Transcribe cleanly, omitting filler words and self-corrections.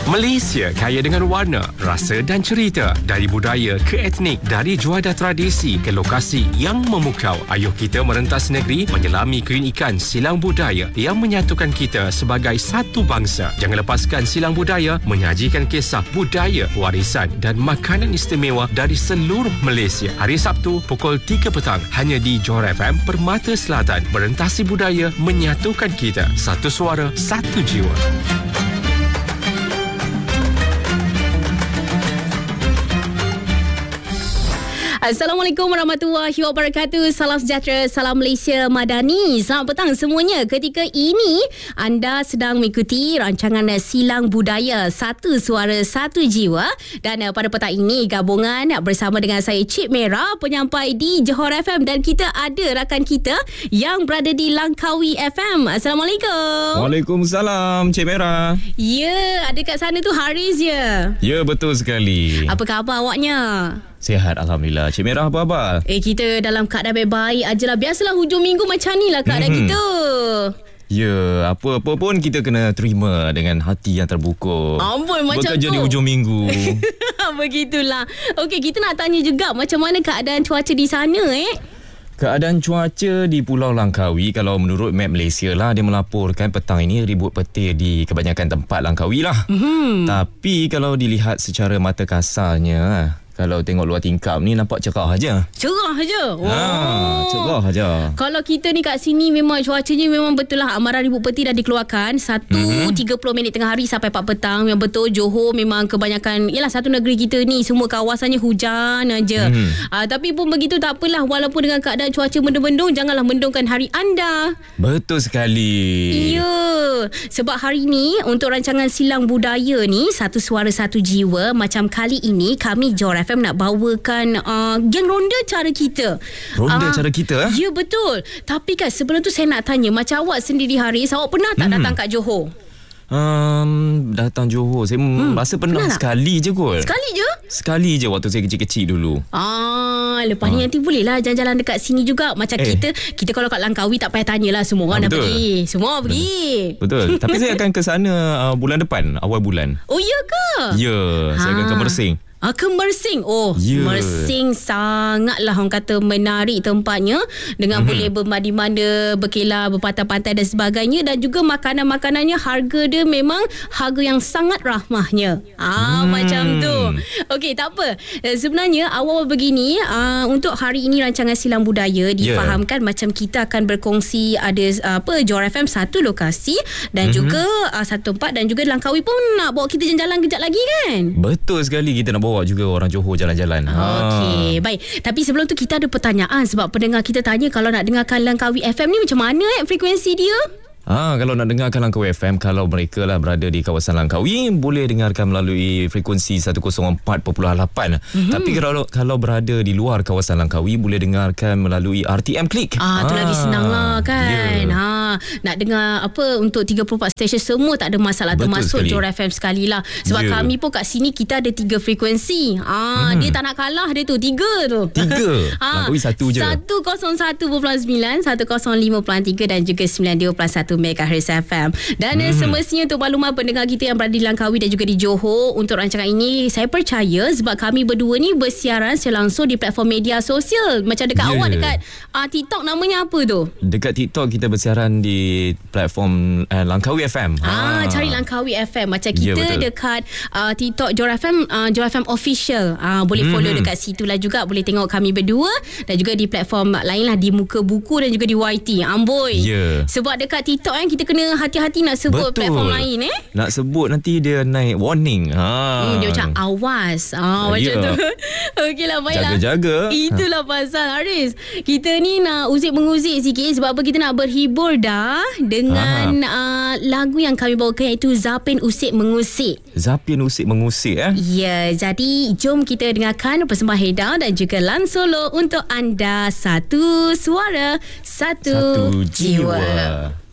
Malaysia kaya dengan warna, rasa dan cerita. Dari budaya ke etnik, dari juadah tradisi ke lokasi yang memukau. Ayuh kita merentas negeri menyelami keunikan silang budaya yang menyatukan kita sebagai satu bangsa. Jangan lepaskan silang budaya menyajikan kisah budaya, warisan dan makanan istimewa dari seluruh Malaysia. Hari Sabtu pukul 3 petang hanya di Johor FM Permata Selatan. Merentasi budaya menyatukan kita. Satu suara, satu jiwa. Assalamualaikum warahmatullahi wabarakatuh. Salam sejahtera, salam Malaysia Madani. Selamat petang semuanya. Ketika ini anda sedang mengikuti rancangan Silang Budaya Satu Suara Satu Jiwa. Dan pada petang ini gabungan bersama dengan saya Cik Merah, penyampai di Johor FM, dan kita ada rakan kita yang berada di Langkawi FM. Assalamualaikum. Waalaikumsalam Cik Merah. Ya, ada kat sana tu Haris je. Ya, betul sekali. Apa khabar awaknya? Sihat Alhamdulillah. Cik Merah apa khabar? Kita dalam keadaan baik-baik ajalah. Biasalah hujung minggu macam ni lah keadaan kita. Ya, apa-apa pun kita kena terima dengan hati yang terbuka. Amboi, macam bekerja tu. di hujung minggu. Begitulah. Okey, kita nak tanya juga macam mana keadaan cuaca di sana Keadaan cuaca di Pulau Langkawi, kalau menurut map Malaysia lah, dia melaporkan petang ini ribut petir di kebanyakan tempat Langkawi lah. Tapi kalau dilihat secara mata kasarnya, kalau tengok luar tingkap ni nampak cerah aja. Cerah aja. Cerah aja. Kalau kita ni kat sini memang cuacanya memang betul lah. Amaran ribut petir dah dikeluarkan 1.30 tengah hari sampai 4 petang. Yang betul Johor memang kebanyakan, yalah, satu negeri kita ni semua kawasannya hujan aja. Tapi pun begitu tak apalah. Walaupun dengan keadaan cuaca mendung-mendung, janganlah mendungkan hari anda. Betul sekali. Ya. Sebab hari ni untuk rancangan Silang Budaya ni Satu Suara Satu Jiwa, macam kali ini kami Johor FM nak bawakan geng ronda cara kita. Ronda cara kita? Ya, betul. Tapi kan sebelum tu saya nak tanya, macam awak sendiri Haris, awak pernah tak datang kat Johor? Datang Johor saya rasa pernah sekali je kot. Sekali je? Sekali je waktu saya kecil-kecil dulu. Lepas ni nanti bolehlah jalan-jalan dekat sini juga. Macam kita kalau kat Langkawi tak payah tanyalah, semua orang dah pergi. Semua pergi. Betul. Tapi saya akan ke sana bulan depan, awal bulan. Oh, ya ke? Ya, saya akan ke Mersing. Ke Mersing. Mersing sangatlah orang kata menarik tempatnya, dengan boleh bermandi-manda, berkelah, berpantai-pantai dan sebagainya, dan juga makanan-makanannya harga dia memang harga yang sangat rahmahnya. Macam tu. Okey, tak apa. Sebenarnya awal begini, untuk hari ini rancangan Silang Budaya difahamkan macam kita akan berkongsi ada Johor FM satu lokasi dan juga satu tempat, dan juga Langkawi pun nak bawa kita jalan-jalan kejap lagi kan? Betul sekali, kita nak bawa juga orang Johor jalan-jalan. Okey, baik. Tapi sebelum tu kita ada pertanyaan, sebab pendengar kita tanya kalau nak dengarkan Langkawi FM ni macam mana frekuensi dia? Kalau nak dengarkan Langkawi FM, kalau mereka lah berada di kawasan Langkawi, boleh dengarkan melalui frekuensi 104.8. Tapi kalau berada di luar kawasan Langkawi, boleh dengarkan melalui RTM Klik. Tu lagi senang lah kan. Nak dengar untuk 34 stesen semua tak ada masalah. Betul, termasuk Johor FM sekali lah. Sebab kami pun kat sini kita ada 3 frekuensi. Dia tak nak kalah dia tu, 3 tu. 3? Langkawi 1 je. 101.9, 105.3 dan juga 92.1 MHz FM. Dan semestinya untuk makluman pendengar kita yang berada di Langkawi dan juga di Johor, untuk rancangan ini saya percaya sebab kami berdua ni bersiaran secara langsung di platform media sosial. Macam dekat awak dekat TikTok, namanya apa tu? Dekat TikTok kita bersiaran di platform Langkawi FM. Cari Langkawi FM. Macam kita dekat TikTok Johor FM Official. Boleh follow dekat situ lah juga. Boleh tengok kami berdua, dan juga di platform lain lah, di Muka Buku dan juga di YT. Amboi. Sebab dekat TikTok kita kena hati-hati nak sebut platform lain nak sebut nanti dia naik warning. Dia macam awas macam tu. Okeylah, baiklah, jaga-jaga. Itulah pasal Haris, kita ni nak uzik-menguzik sikit. Sebab apa, kita nak berhibur dah dengan lagu yang kami bawakan, iaitu Zapin Usik Mengusik. Zapin Usik Mengusik Ya, jadi jom kita dengarkan persembahan Haida dan juga Lan Solo untuk anda. Satu suara, satu jiwa.